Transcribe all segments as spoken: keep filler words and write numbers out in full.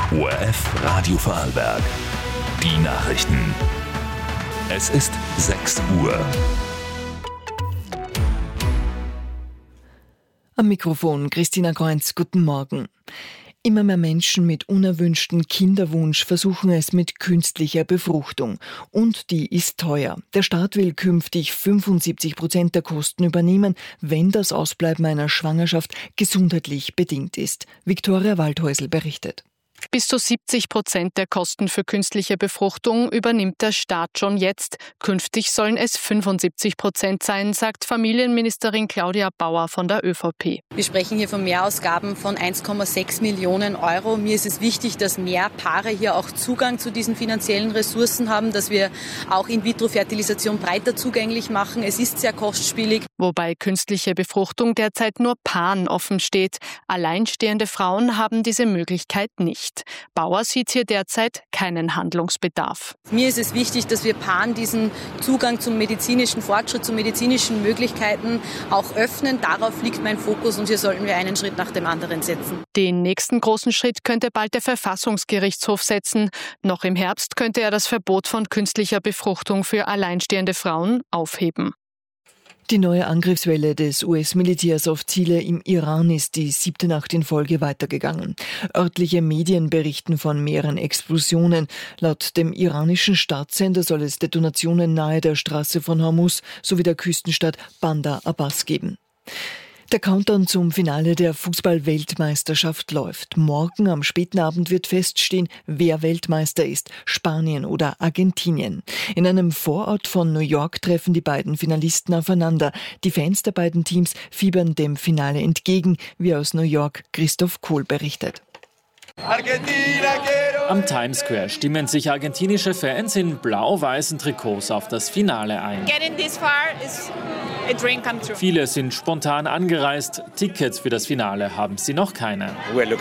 O R F Radio Vorarlberg. Die Nachrichten. Es ist sechs Uhr. Am Mikrofon Christina Kreunz, guten Morgen. Immer mehr Menschen mit unerwünschten Kinderwunsch versuchen es mit künstlicher Befruchtung. Und die ist teuer. Der Staat will künftig fünfundsiebzig Prozent der Kosten übernehmen, wenn das Ausbleiben einer Schwangerschaft gesundheitlich bedingt ist. Viktoria Waldhäusl berichtet. Bis zu siebzig Prozent der Kosten für künstliche Befruchtung übernimmt der Staat schon jetzt. Künftig sollen es fünfundsiebzig Prozent sein, sagt Familienministerin Claudia Bauer von der ÖVP. Wir sprechen hier von Mehrausgaben von eins Komma sechs Millionen Euro. Mir ist es wichtig, dass mehr Paare hier auch Zugang zu diesen finanziellen Ressourcen haben, dass wir auch In-vitro-Fertilisation breiter zugänglich machen. Es ist sehr kostspielig. Wobei künstliche Befruchtung derzeit nur Paaren offen steht. Alleinstehende Frauen haben diese Möglichkeit nicht. Bauer sieht hier derzeit keinen Handlungsbedarf. Mir ist es wichtig, dass wir Paaren diesen Zugang zum medizinischen Fortschritt, zu medizinischen Möglichkeiten auch öffnen. Darauf liegt mein Fokus und hier sollten wir einen Schritt nach dem anderen setzen. Den nächsten großen Schritt könnte bald der Verfassungsgerichtshof setzen. Noch im Herbst könnte er das Verbot von künstlicher Befruchtung für alleinstehende Frauen aufheben. Die neue Angriffswelle des U S-Militärs auf Ziele im Iran ist die siebte Nacht in Folge weitergegangen. Örtliche Medien berichten von mehreren Explosionen. Laut dem iranischen Staatssender soll es Detonationen nahe der Straße von Hormuz sowie der Küstenstadt Bandar Abbas geben. Der Countdown zum Finale der Fußball-Weltmeisterschaft läuft. Morgen am späten Abend wird feststehen, wer Weltmeister ist, Spanien oder Argentinien. In einem Vorort von New York treffen die beiden Finalisten aufeinander. Die Fans der beiden Teams fiebern dem Finale entgegen, wie aus New York Christoph Kohl berichtet. Am Times Square stimmen sich argentinische Fans in blau-weißen Trikots auf das Finale ein. Viele sind spontan angereist. Tickets für das Finale haben sie noch keine.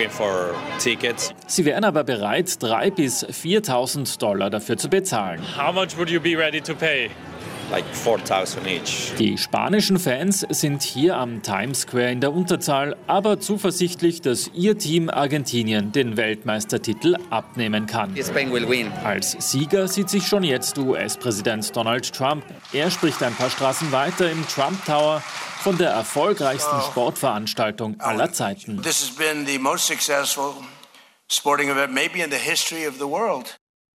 Sie wären aber bereit, dreitausend bis viertausend Dollar dafür zu bezahlen. How much would you be ready to pay? Like four thousand each. Die spanischen Fans sind hier am Times Square in der Unterzahl, aber zuversichtlich, dass ihr Team Argentinien den Weltmeistertitel abnehmen kann. Spain will win. Als Sieger sieht sich schon jetzt U S-Präsident Donald Trump. Er spricht ein paar Straßen weiter im Trump Tower von der erfolgreichsten Sportveranstaltung aller Zeiten. This has been the most successful sporting event maybe in the history of the world.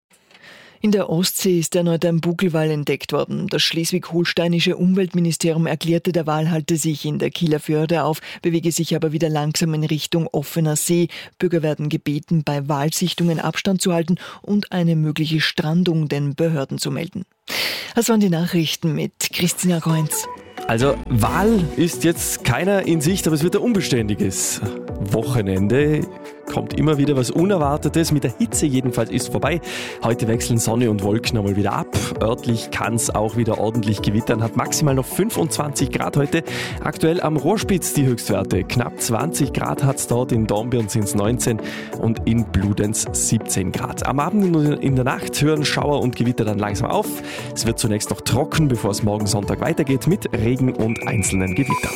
In der Ostsee ist erneut ein Buckelwal entdeckt worden. Das schleswig-holsteinische Umweltministerium erklärte, der Wal halte sich in der Kieler Förde auf, bewege sich aber wieder langsam in Richtung offener See. Bürger werden gebeten, bei Walsichtungen Abstand zu halten und eine mögliche Strandung den Behörden zu melden. Das waren die Nachrichten mit Christina Kreunz. Also Wal ist jetzt keiner in Sicht, aber es wird ein unbeständiges Wochenende. Kommt immer wieder was Unerwartetes. Mit der Hitze jedenfalls ist vorbei. Heute wechseln Sonne und Wolken einmal wieder ab. Örtlich kann es auch wieder ordentlich gewittern. Hat maximal noch fünfundzwanzig Grad heute. Aktuell am Rohrspitz die Höchstwerte. Knapp zwanzig Grad hat es dort. In Dornbirn sind es neunzehn und in Bludenz siebzehn Grad. Am Abend und in der Nacht hören Schauer und Gewitter dann langsam auf. Es wird zunächst noch trocken, bevor es morgen Sonntag weitergeht mit Regen und einzelnen Gewittern.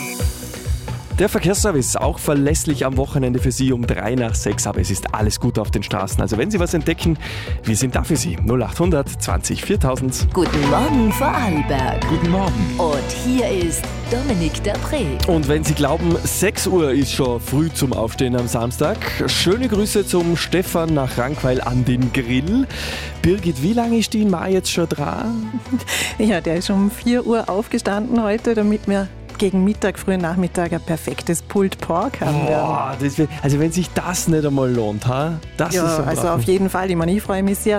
Der Verkehrsservice auch verlässlich am Wochenende für Sie um drei nach sechs, aber es ist alles gut auf den Straßen. Also wenn Sie was entdecken, wir sind da für Sie. null acht hundert zwanzig viertausend. Guten Morgen Vorarlberg. Guten Morgen. Und hier ist Dominik Dapré. Und wenn Sie glauben, sechs Uhr ist schon früh zum Aufstehen am Samstag, schöne Grüße zum Stefan nach Rankweil an den Grill. Birgit, wie lange ist die in Mai jetzt schon dran? Ja, der ist um vier Uhr aufgestanden heute, damit wir gegen Mittag, frühen Nachmittag ein perfektes Pulled Pork haben Boah, das wär, also wenn sich das nicht einmal lohnt, ha? Das ja, ist ein also Braten. auf jeden Fall. Ich meine, ich freue mich sehr.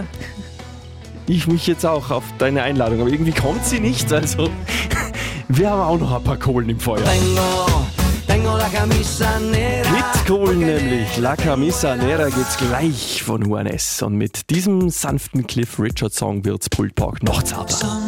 Ich mich jetzt auch auf deine Einladung, aber irgendwie kommt sie nicht, also wir haben auch noch ein paar Kohlen im Feuer. Mit Kohlen nämlich, La Camisa Nera geht's gleich von Juanes und mit diesem sanften Cliff Richard Song wird's Pulled Pork noch zarter.